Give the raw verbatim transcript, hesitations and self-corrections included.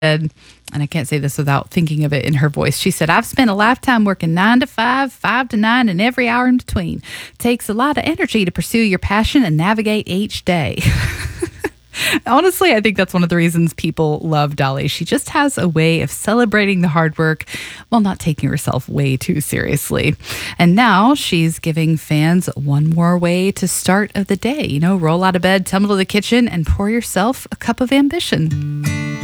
and I can't say this without thinking of it in her voice. She said, I've spent a lifetime working nine to five, five to nine, and every hour in between. Takes a lot of energy to pursue your passion and navigate each day. Honestly, I think that's one of the reasons people love Dolly. She just has a way of celebrating the hard work while not taking herself way too seriously. And now she's giving fans one more way to start of the day. You know, roll out of bed, tumble to the kitchen, and pour yourself a cup of ambition.